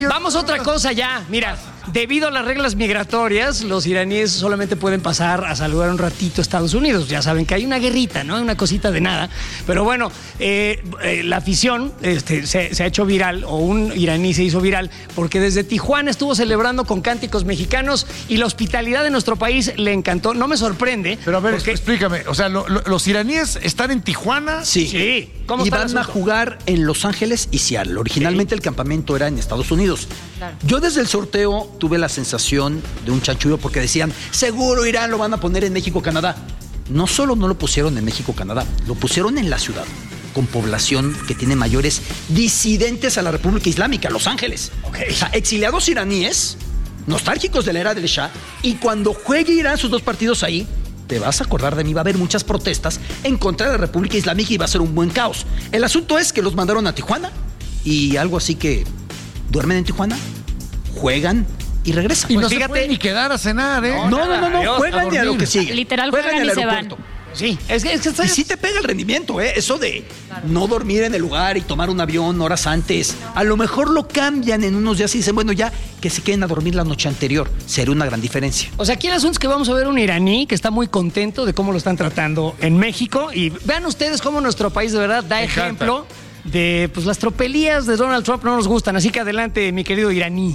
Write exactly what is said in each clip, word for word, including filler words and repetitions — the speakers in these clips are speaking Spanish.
Vamos a otra cosa ya. Mira, debido a las reglas migratorias, los iraníes solamente pueden pasar a saludar un ratito a Estados Unidos. Ya saben que hay una guerrita, ¿no? Una cosita de nada. Pero bueno, eh, eh, la afición este, se, se ha hecho viral, o un iraní se hizo viral, porque desde Tijuana estuvo celebrando con cánticos mexicanos y la hospitalidad de nuestro país le encantó. No me sorprende. Pero a ver, porque... explícame. O sea, lo, lo, ¿los iraníes están en Tijuana? Sí. Sí. ¿Cómo y está el van a asunto? jugar en Los Ángeles y Seattle. Originalmente sí. El campamento era en Estados Unidos. Claro. Yo desde el sorteo tuve la sensación de un chanchullo porque decían, seguro Irán lo van a poner en México, Canadá. No solo no lo pusieron en México, Canadá, lo pusieron en la ciudad con población que tiene mayores disidentes a la República Islámica, Los Ángeles. Okay. O sea, exiliados iraníes, nostálgicos de la era del Shah, y cuando juegue Irán sus dos partidos ahí, te vas a acordar de mí, va a haber muchas protestas en contra de la República Islámica y va a ser un buen caos. El asunto es que los mandaron a Tijuana y algo así que duermen en Tijuana, juegan y regresan. Y pues no fíjate, se pueden ni quedar a cenar, ¿eh? No, no, no, no, no juegan y a lo que sigue. Literal juegan, juegan en el y se aeropuerto. van. Sí, es que, es que y sí te pega el rendimiento, ¿eh? Eso de claro. no dormir en el lugar y tomar un avión horas antes. No. A lo mejor lo cambian en unos días y dicen, bueno, ya que se queden a dormir la noche anterior. Sería una gran diferencia. O sea, aquí el asunto es que vamos a ver un iraní que está muy contento de cómo lo están tratando en México. Y vean ustedes cómo nuestro país de verdad da ejemplo de pues las tropelías de Donald Trump no nos gustan. Así que adelante, mi querido iraní.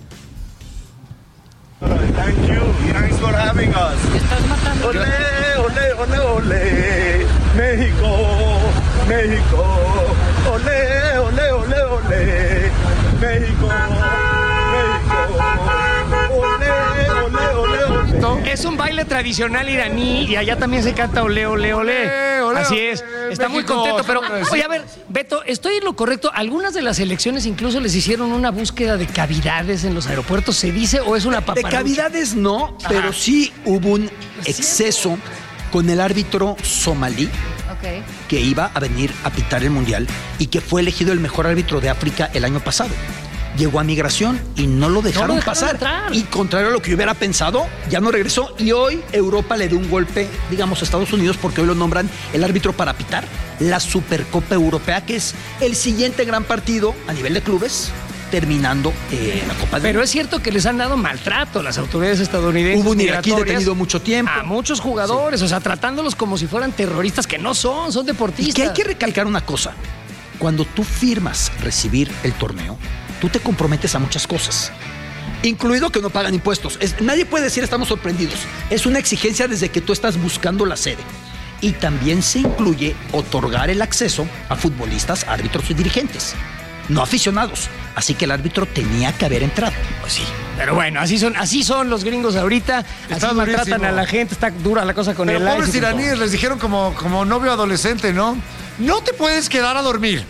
Thank you. Thanks for having us. Estás matando. Olé, olé, olé, olé. México, México. Olé, olé, olé, olé. México, México. Olé, olé, olé, olé. Es un baile tradicional iraní y allá también se canta olé, olé, olé. olé Así es. Está México, muy contento, pero oye, a ver, Beto, ¿estoy en lo correcto? ¿Algunas de las elecciones incluso les hicieron una búsqueda de cavidades en los aeropuertos, se dice, o es una paparucha? De cavidades no, Ajá. pero sí hubo un exceso con el árbitro somalí okay. que iba a venir a pitar el Mundial y que fue elegido el mejor árbitro de África el año pasado. Llegó a migración y no lo dejaron, no lo dejaron pasar. Entrar. Y contrario a lo que yo hubiera pensado, ya no regresó. Y hoy Europa le dio un golpe, digamos, a Estados Unidos porque hoy lo nombran el árbitro para pitar la Supercopa Europea, que es el siguiente gran partido a nivel de clubes, terminando eh, la Copa del Pero es cierto que les han dado maltrato a las autoridades estadounidenses. Hubo un iraquí detenido mucho tiempo. A muchos jugadores, sí. o sea, tratándolos como si fueran terroristas, que no son, son deportistas. Y que hay que recalcar una cosa. Cuando tú firmas recibir el torneo, tú te comprometes a muchas cosas, incluido que no pagan impuestos. Es, nadie puede decir estamos sorprendidos. Es una exigencia desde que tú estás buscando la sede. Y también se incluye otorgar el acceso a futbolistas, árbitros y dirigentes, no aficionados. Así que el árbitro tenía que haber entrado. Pues sí. Pero bueno, así son, así son los gringos ahorita. Está así maltratan durísimo. A la gente. Está dura la cosa con Pero el pobres ice iraníes les dijeron como, como novio adolescente, ¿no? No te puedes quedar a dormir.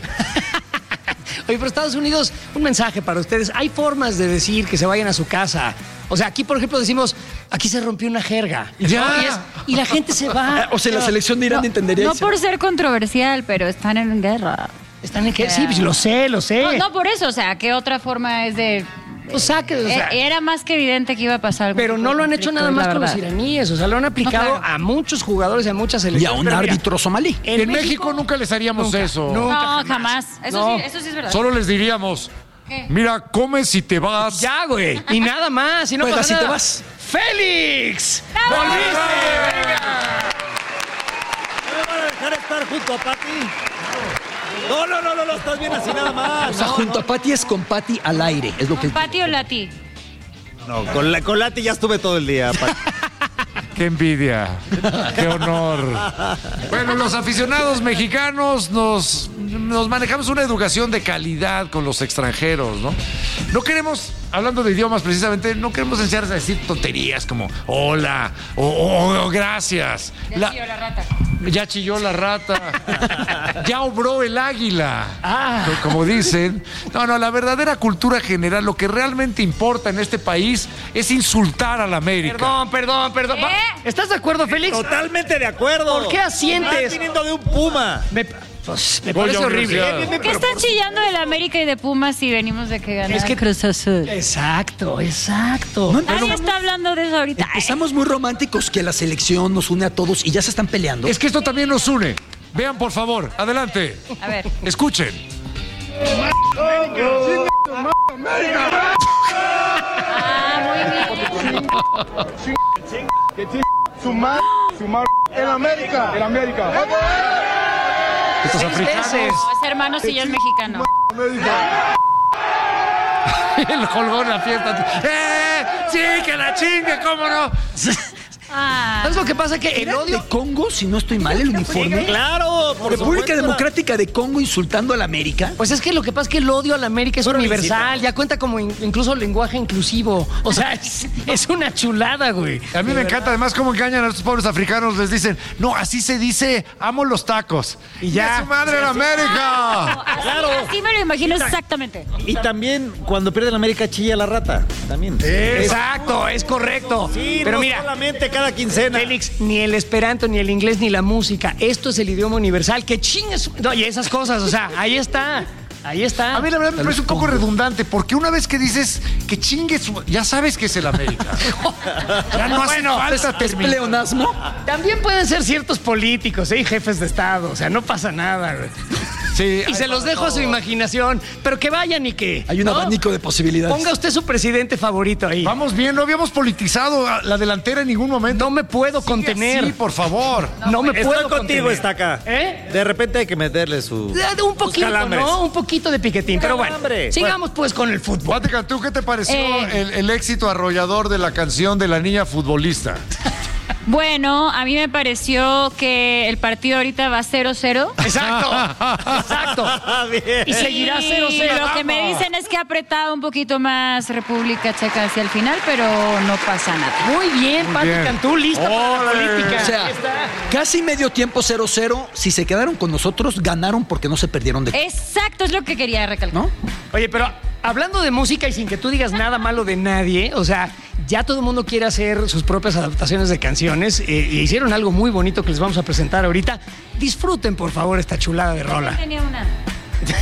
Oye, pero Estados Unidos, un mensaje para ustedes. Hay formas de decir que se vayan a su casa. O sea, aquí, por ejemplo, decimos, aquí se rompió una jerga. Ya. Y, es, y la gente se va. O sea, la selección de Irán no, entendería. No por ser controversial, pero están en guerra. ¿Están en qué? Sí, pues lo sé, lo sé. No, no por eso, o sea, ¿qué otra forma es de...? Pues saque, o sea, era más que evidente que iba a pasar algo. Pero no lo han hecho nada más con los iraníes, o sea, lo han aplicado no, claro. a muchos jugadores y a muchas selecciones. Y a un árbitro somalí. En, en México, México nunca les haríamos nunca, eso. Nunca, no, jamás. jamás. Eso, no. sí, eso sí es verdad. Solo les diríamos, ¿qué? Mira, comes y te vas. Ya, güey. Y nada más. Y no pues pasa así nada. te vas. ¡Félix! ¡Bravo! ¡Volviste! ¡Venga! ¿No me van a dejar estar junto a Pati? No, no, no, no, no, estás bien así nada más. O sea, no, junto no. a Pati es con Pati al aire. Es lo ¿Con que Pati o Lati? No, con, la, con Lati ya estuve todo el día, Pati. ¡Qué envidia! ¡Qué honor! Bueno, los aficionados mexicanos nos, nos manejamos una educación de calidad con los extranjeros, ¿no? No queremos, hablando de idiomas precisamente, no queremos enseñarles a decir tonterías como hola o, o, o gracias. Ya la, chilló la rata. Ya chilló la rata. Ya obró el águila. Ah. Como dicen. No, no, la verdadera cultura general, lo que realmente importa en este país es insultar a la América. Perdón, perdón, perdón. ¿Eh? ¿Estás de acuerdo, Félix? Totalmente de acuerdo. ¿Por qué asientes? Estás viniendo de un Puma. Me, pues, me Voy parece a horrible. universidad. Bien, bien, ¿Qué pero están por- chillando de la América y de Pumas si venimos de que ganar Es que- Cruz Azul? Exacto, exacto. No, Nadie está hablando de eso ahorita. Empezamos muy románticos que la selección nos une a todos y ya se están peleando. Es que esto también nos une. Vean, por favor, adelante. A ver. Escuchen. Ah, muy bien. Que chingue su madre, su madre. En América. En América. Estos Seis africanos. veces. No, es hermano si yo es mexicano. América. El colgón en la fiesta. ¡Eh! ¡Sí, que la chingue! ¿Cómo no? Ah. ¿Sabes lo que pasa? Que el ¿Era odio... de Congo, si no estoy mal, el uniforme? Claro, por República supuesto. Democrática de Congo insultando a la América. Pues es que lo que pasa es que el odio a la América es Pero universal, visita. ya cuenta como in- incluso lenguaje inclusivo. O sea, es, es una chulada, güey. A mí me encanta además cómo engañan a estos pobres africanos. Les dicen, no, así se dice, amo los tacos. Y ya. ¡su madre en América! Así, Claro. así me lo imagino exactamente. Y también cuando pierde la América chilla la rata. También. Exacto, es correcto. Sí, Pero no mira, solamente cada quincena. Félix, ni el esperanto, ni el inglés, ni la música. Esto es el idioma universal. Que chingues. No, y esas cosas, o sea, ahí está. Ahí está. A mí la verdad me parece un poco redundante, porque una vez que dices que chingue su... Ya sabes que es el América. Ya no hace Bueno, falta ¿Es terminar. pleonasmo? También pueden ser ciertos políticos, ¿eh? Y jefes de Estado. O sea, no pasa nada, güey. Sí, Y se los dejo a su imaginación. Pero que vayan y que. Hay un ¿no? abanico de posibilidades. Ponga usted su presidente favorito ahí. vamos bien, no habíamos politizado a la delantera en ningún momento. No me puedo Sigue contener. así, por favor. No me Estoy puedo contigo, contener. Estaca. ¿Eh? De repente hay que meterle su. De- Un poquito, calambres. ¿no? Un poquito de piquetín. Pero bueno, Calambre. sigamos pues con el fútbol. Pática, ¿tú qué te pareció Eh. el, el éxito arrollador de la canción de la niña futbolista? Bueno, a mí me pareció que el partido ahorita va cero cero. Exacto, exacto. Ah, bien. Y seguirá Y cero cero. Lo que me dicen es que ha apretado un poquito más República Checa hacia el final, pero no pasa nada. Muy bien, Pati bien. Cantú, lista para la Órale. política. O sea, Ahí está. casi medio tiempo cero cero. Si se quedaron con nosotros, ganaron porque no se perdieron de... Exacto, es lo que quería recalcar. ¿No? Oye, pero hablando de música y sin que tú digas nada malo de nadie, o sea, ya todo el mundo quiere hacer sus propias adaptaciones de canciones eh, y hicieron algo muy bonito que les vamos a presentar ahorita. Disfruten, por favor, esta chulada de rola. Tenía una.